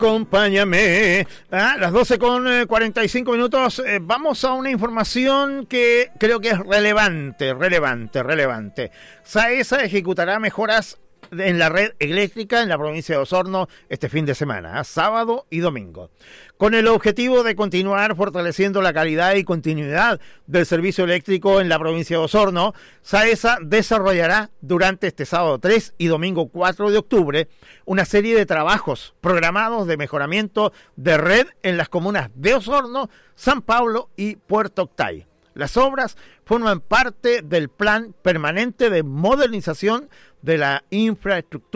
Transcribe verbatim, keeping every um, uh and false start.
Acompáñame. A las doce con cuarenta y cinco minutos eh, vamos a una información que creo que es relevante, relevante, relevante. SAESA ejecutará mejoras en la red eléctrica en la provincia de Osorno este fin de semana, ¿eh? Sábado y domingo, con el objetivo de continuar fortaleciendo la calidad y continuidad del servicio eléctrico en la provincia de Osorno. SAESA desarrollará durante este sábado tres y domingo cuatro de octubre una serie de trabajos programados de mejoramiento de red en las comunas de Osorno, San Pablo y Puerto Octay. Las obras forman parte del plan permanente de modernización de la infraestructura